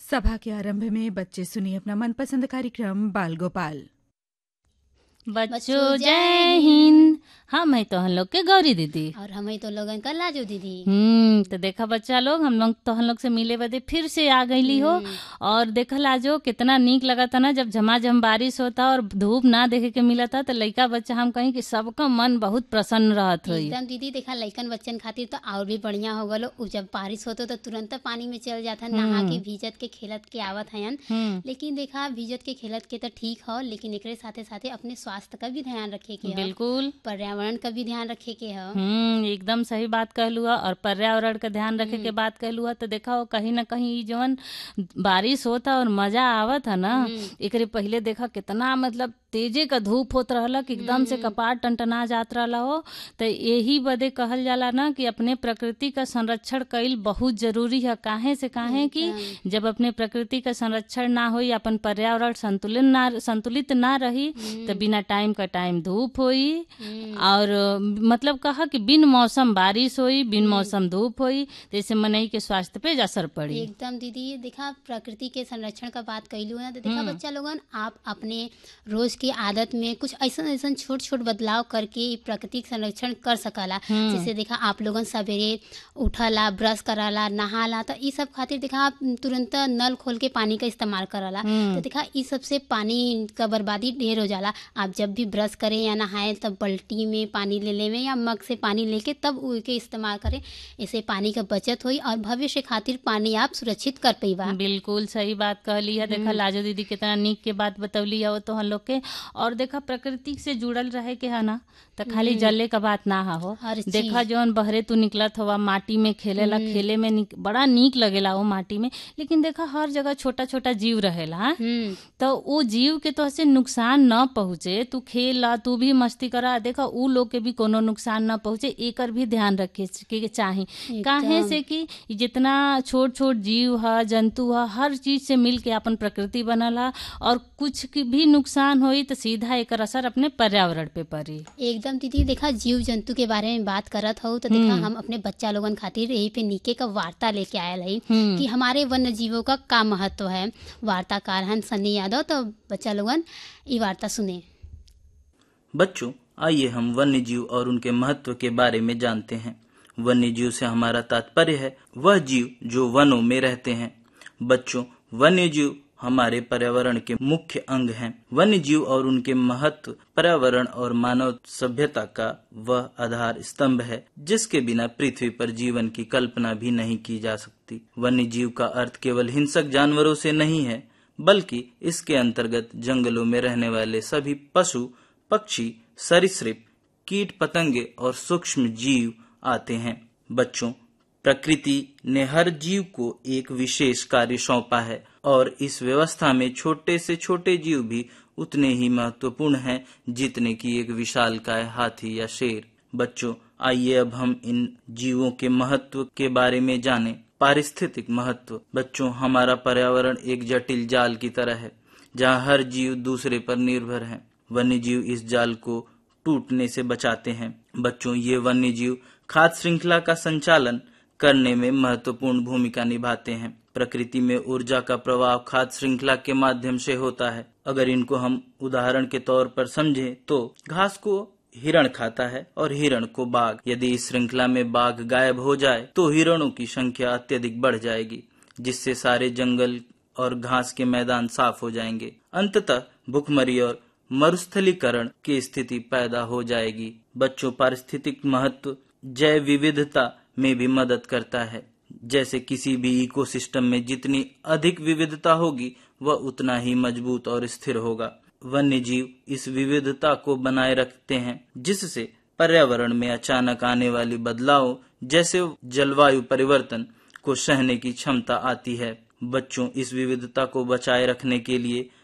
सभा के आरंभ में बच्चे सुनिए अपना मनपसंद कार्यक्रम बाल गोपाल। बच्चों जय हिंद। हम है तो हम लोग के गौरी दीदी और हम ही तो लोगन का लाजो दीदी। तो देखा बच्चा लोग, हम लोग तो हम लोग से मिले बदे फिर से आ गईली हो। और देखा लाजो कितना नीक लगा था ना, जब झमाझम बारिश होता और धूप ना देखे के मिला था, तो लइका बच्चा हम कहीं कि सबका मन बहुत प्रसन्न रहत हुई। एकदम दीदी, देखा लइकन बच्चन खातिर तो और भी बढ़िया हो गलो। जब बारिश होतो तो तुरंत पानी में चल जाता, नहा के भीजत के खेलत के आवत हयन। लेकिन देखा भीजत के खेलत के तो ठीक हो, लेकिन एकरे साथे साथे अपने स्वास्थ्य का भी ध्यान रखे के, बिल्कुल पर्यावरण का भी ध्यान रखे के हो। एकदम सही बात कहलू है। और पर्यावरण का ध्यान रखे के बात कहलू है, तो देखा हो कहीं ना कहीं जवन बारिश होता और मजा आवत है ना, एकरे पहले देखा कितना मतलब तेजे का धूप होत रहला कि एकदम से कपार टनटना जात रहला हो। तो यही बदे कहल जाला ना कि अपने प्रकृति का संरक्षण कईल बहुत जरूरी है। काहे से काहे कि जब अपने प्रकृति का संरक्षण ना होई, अपन पर्यावरण संतुलित ना रही, तो बिना टाइम का टाइम धूप होई, और मतलब कहा कि बिन मौसम बारिश होई, बिन मौसम धूप होई, जैसे मनई के स्वास्थ्य पे असर पड़ी। एकदम दीदी, देखा प्रकृति के संरक्षण का बात कइलू है, तो देखा बच्चा लोगन आप अपने रोज की आदत में कुछ ऐसा छोट छोट बदलाव करके प्रकृति के संरक्षण कर सकला। जैसे देखा आप लोगन सवेरे उठला, ब्रश कराला, नहाला, तो ई सब खातिर देखा आप तुरंत नल खोल के पानी का इस्तेमाल कराला। तो देखा ई सबसे पानी का बर्बादी ढेर हो जाला। आप जब भी ब्रश करें या नहाए तब बाल्टी में पानी ले लेवे या मग से पानी लेके तब उनके इस्तेमाल करें। इससे पानी का बचत हुई और भविष्य खातिर पानी आप सुरक्षित कर पैबा। बिल्कुल सही बात कहली है। देखा लाजो दीदी कितना नीक के बात बतौली है तो हम लोग के। और देखा प्रकृति से जुड़ल रहे के है ना, तो खाली जले का बात ना हो। देखा जौन बहरे तू निकलत हवा माटी में खेलेला, खेले में बड़ा नीक लगेला वो माटी में। लेकिन देखा हर जगह छोटा छोटा जीव रहेला, तो वो जीव के तो ऐसे नुकसान न पहुँचे। तू खेला, तू भी मस्ती करा, देखा उ लोग के भी कोनो नुकसान न पहुँचे, एकर भी ध्यान रखे के चाही। काहे से कि जितना छोट छोट जीव है, जंतु है, हर चीज से मिल के अपन प्रकृति बनल है, और कुछ की भी नुकसान होई तो सीधा एकर असर अपने पर्यावरण पे पड़ी। एकदम दीदी, देखा जीव जंतु के बारे में बात करत हो, तो देखा हम अपने बच्चा लोगन खातिर यही पे नीके का वार्ता लेके आयल है कि हमारे वन्य जीवों का क्या महत्व है। वार्ताकार हैं सन्नी यादव, तो बच्चा लोगन ये वार्ता सुने। बच्चों, आइए हम वन्य जीव और उनके महत्व के बारे में जानते हैं। वन्य जीव से हमारा तात्पर्य है वह जीव जो वनों में रहते हैं। बच्चों, वन्य जीव हमारे पर्यावरण के मुख्य अंग हैं। वन्य जीव और उनके महत्व पर्यावरण और मानव सभ्यता का वह आधार स्तंभ है जिसके बिना पृथ्वी पर जीवन की कल्पना भी नहीं की जा सकती। वन्य जीव का अर्थ केवल हिंसक जानवरों से नहीं है, बल्कि इसके अंतर्गत जंगलों में रहने वाले सभी पशु, पक्षी, सरीसृप, कीट पतंगे और सूक्ष्म जीव आते हैं। बच्चों, प्रकृति ने हर जीव को एक विशेष कार्य सौंपा है, और इस व्यवस्था में छोटे से छोटे जीव भी उतने ही महत्वपूर्ण हैं जितने कि एक विशालकाय हाथी या शेर। बच्चों, आइए अब हम इन जीवों के महत्व के बारे में जानें। पारिस्थितिक महत्व। बच्चों, हमारा पर्यावरण एक जटिल जाल की तरह है जहाँ हर जीव दूसरे पर निर्भर है। वन्य जीव इस जाल को टूटने से बचाते हैं। बच्चों, ये वन्य जीव खाद्य श्रृंखला का संचालन करने में महत्वपूर्ण भूमिका निभाते हैं। प्रकृति में ऊर्जा का प्रवाह खाद्य श्रृंखला के माध्यम से होता है। अगर इनको हम उदाहरण के तौर पर समझें तो घास को हिरण खाता है और हिरण को बाघ। यदि इस श्रृंखला में बाघ गायब हो जाए तो हिरणों की संख्या अत्यधिक बढ़ जाएगी, जिससे सारे जंगल और घास के मैदान साफ हो जाएंगे। अंततः भूखमरी और मरुस्थलीकरण की स्थिति पैदा हो जाएगी। बच्चों, पारिस्थितिक महत्व जैव विविधता में भी मदद करता है। जैसे किसी भी इकोसिस्टम में जितनी अधिक विविधता होगी वह उतना ही मजबूत और स्थिर होगा। वन्य जीव इस विविधता को बनाए रखते हैं, जिससे पर्यावरण में अचानक आने वाली बदलाव जैसे जलवायु परिवर्तन को सहने की क्षमता आती है। बच्चों, इस विविधता को बचाए रखने के लिए